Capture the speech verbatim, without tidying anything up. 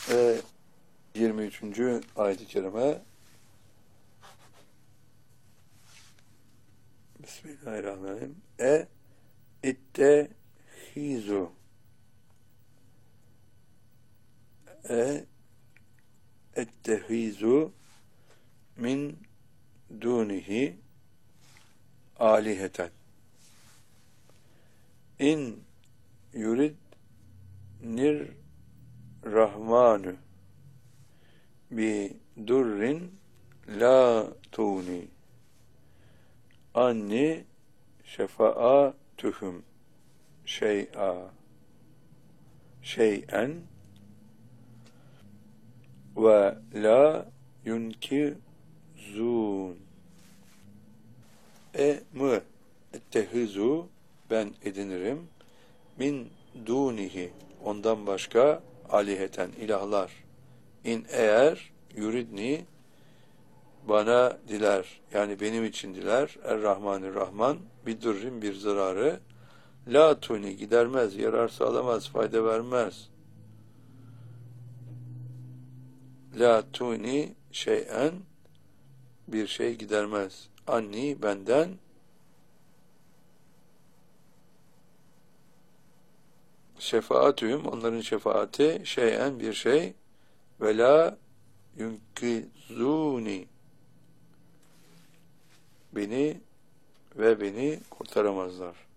Ve yirmi üçüncü ayet-i kerime. Bismillahirrahmanirrahim. E ittehizu e ettehizu min dunihi aliheten in yurid nir rahmanu bi durrin la tuni anni şefaatuhum şey'a şey'en ve la yunkizun. E mü ettehizu ben edinirim min dunihi ondan başka aliheten ilahlar in eğer yuridni bana diler yani benim için diler Er-Rahmanir-Rahman bir durrin bir zararı la tuni gidermez, yarar sağlamaz, fayda vermez. La tuni şeyen bir şey gidermez. Anni benden şefaatühüm onların şefaati şeyen bir şey ve la yunkizuni beni ve beni kurtaramazlar.